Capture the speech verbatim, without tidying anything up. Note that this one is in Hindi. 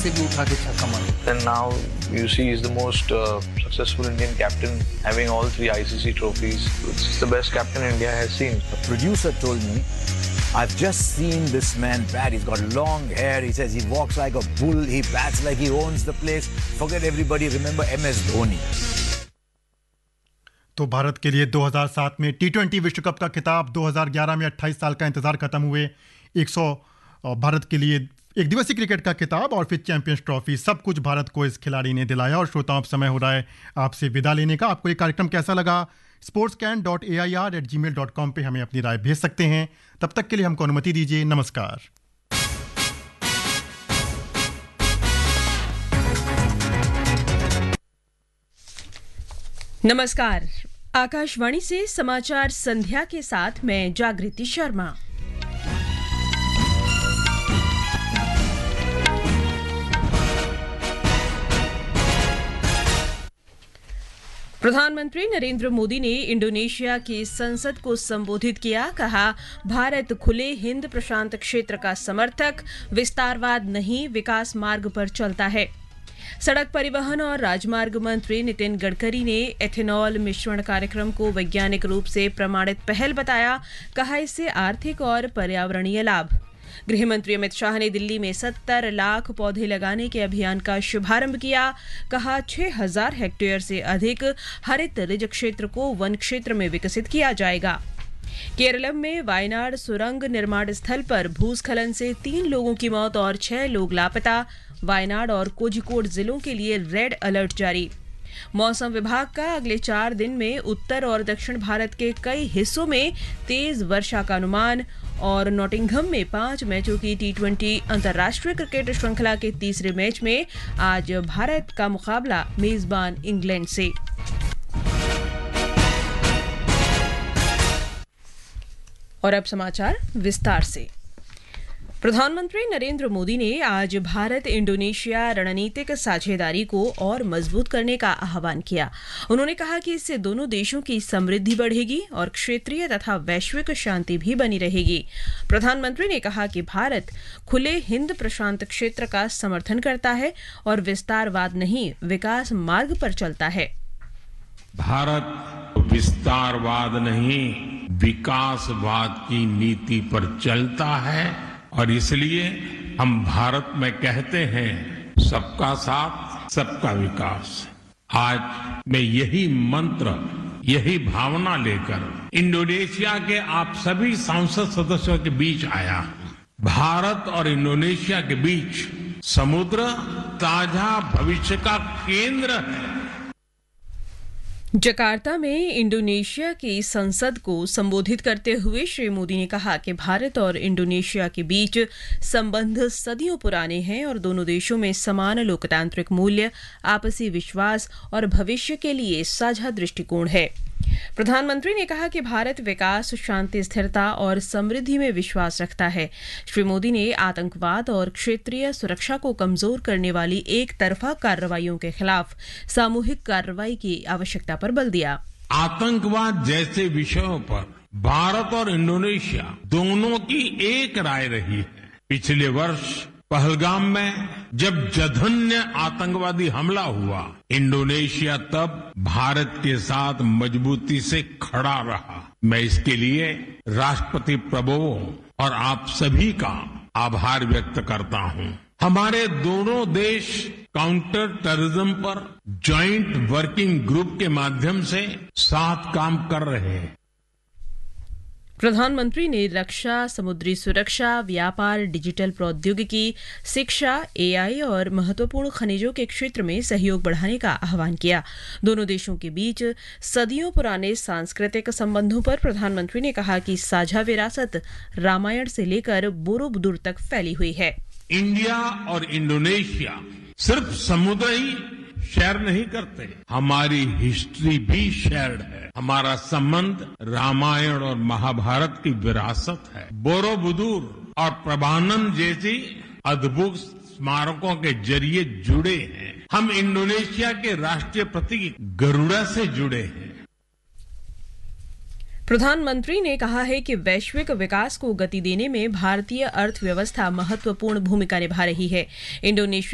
से भी उठा के छक्का मारा. And now you see he's the most uh, successful Indian captain, having all three I C C trophies. It's the best captain India has seen. The producer told me, I've just seen this man bat. He's got long hair. He says he walks like a bull. He bats like he owns the place. Forget everybody. Remember M S Dhoni. तो भारत के लिए दो हज़ार सात में टी ट्वेंटी विश्व कप का खिताब, दो हज़ार ग्यारह में अट्ठाईस साल का इंतजार खत्म हुए, सौ भारत के लिए एक दिवसीय क्रिकेट का खिताब और फिर चैंपियंस ट्रॉफी, सब कुछ भारत को इस खिलाड़ी ने दिलाया. और श्रोताओं, अब समय हो रहा है आपसे विदा लेने का. आपको ये कार्यक्रम कैसा लगा? Sports can dot A I R eight ji mail dot com पर हमें अपनी राय भेज सकते हैं. तब तक के लिए हमको अनुमति दीजिए. नमस्कार. नमस्कार. आकाशवाणी से समाचार संध्या के साथ मैं जागृति शर्मा. प्रधानमंत्री नरेंद्र मोदी ने इंडोनेशिया की संसद को संबोधित किया. कहा, भारत खुले हिंद प्रशांत क्षेत्र का समर्थक, विस्तारवाद नहीं विकास मार्ग पर चलता है. सड़क परिवहन और राजमार्ग मंत्री नितिन गडकरी ने एथेनॉल मिश्रण कार्यक्रम को वैज्ञानिक रूप से प्रमाणित पहल बताया. कहा, इससे आर्थिक और पर्यावरणीय लाभ. गृह मंत्री अमित शाह ने दिल्ली में सत्तर लाख पौधे लगाने के अभियान का शुभारंभ किया. कहा, छह हज़ार हेक्टेयर से अधिक हरित रिज क्षेत्र को वन क्षेत्र में विकसित किया जाएगा. केरलम में वायनाड सुरंग निर्माण स्थल पर भूस्खलन से तीन लोगों की मौत और छह लोग लापता. वायनाड और कोझिकोड जिलों के लिए रेड अलर्ट जारी. मौसम विभाग का अगले चार दिन में उत्तर और दक्षिण भारत के कई हिस्सों में तेज वर्षा का अनुमान. और नॉटिंघम में पांच मैचों की टी ट्वेंटी अंतर्राष्ट्रीय क्रिकेट श्रृंखला के तीसरे मैच में आज भारत का मुकाबला मेजबान इंग्लैंड से. और अब समाचार विस्तार से. प्रधानमंत्री नरेंद्र मोदी ने आज भारत इंडोनेशिया रणनीतिक साझेदारी को और मजबूत करने का आह्वान किया. उन्होंने कहा कि इससे दोनों देशों की समृद्धि बढ़ेगी और क्षेत्रीय तथा वैश्विक शांति भी बनी रहेगी. प्रधानमंत्री ने कहा कि भारत खुले हिंद प्रशांत क्षेत्र का समर्थन करता है और विस्तारवाद नहीं विकास मार्ग पर चलता है. भारत विस्तारवाद नहीं विकासवाद की नीति पर चलता है और इसलिए हम भारत में कहते हैं सबका साथ सबका विकास. आज मैं यही मंत्र, यही भावना लेकर इंडोनेशिया के आप सभी सांसद सदस्यों के बीच आया हूं. भारत और इंडोनेशिया के बीच समुद्र ताजा भविष्य का केंद्र है. जकार्ता में इंडोनेशिया की संसद को संबोधित करते हुए श्री मोदी ने कहा कि भारत और इंडोनेशिया के बीच संबंध सदियों पुराने हैं और दोनों देशों में समान लोकतांत्रिक मूल्य, आपसी विश्वास और भविष्य के लिए साझा दृष्टिकोण है. प्रधानमंत्री ने कहा कि भारत विकास, शांति, स्थिरता और समृद्धि में विश्वास रखता है. श्री मोदी ने आतंकवाद और क्षेत्रीय सुरक्षा को कमजोर करने वाली एक तरफा कार्रवाइयों के खिलाफ सामूहिक कार्रवाई की आवश्यकता पर बल दिया. आतंकवाद जैसे विषयों पर भारत और इंडोनेशिया दोनों की एक राय रही है. पिछले वर्ष पहलगाम में जब जघन्य आतंकवादी हमला हुआ, इंडोनेशिया तब भारत के साथ मजबूती से खड़ा रहा. मैं इसके लिए राष्ट्रपति प्रभुओं और आप सभी का आभार व्यक्त करता हूं. हमारे दोनों देश काउंटर टेररिज्म पर जॉइंट वर्किंग ग्रुप के माध्यम से साथ काम कर रहे हैं. प्रधानमंत्री ने रक्षा, समुद्री सुरक्षा, व्यापार, डिजिटल प्रौद्योगिकी, शिक्षा, एआई और महत्वपूर्ण खनिजों के क्षेत्र में सहयोग बढ़ाने का आह्वान किया. दोनों देशों के बीच सदियों पुराने सांस्कृतिक संबंधों पर प्रधानमंत्री ने कहा कि साझा विरासत रामायण से लेकर बोरोबुदुर तक फैली हुई है. इंडिया और इंडोनेशिया सिर्फ समुद्र ही शेयर नहीं करते, हमारी हिस्ट्री भी शेयर्ड है. हमारा संबंध रामायण और महाभारत की विरासत है. बोरोबुदुर और प्रभानम जैसी अद्भुत स्मारकों के जरिए जुड़े हैं. हम इंडोनेशिया के राष्ट्रीय प्रतीक गरुड़ा से जुड़े हैं. प्रधानमंत्री ने कहा है कि वैश्विक विकास को गति देने में भारतीय अर्थव्यवस्था महत्वपूर्ण भूमिका निभा रही है. इंडोनेशिया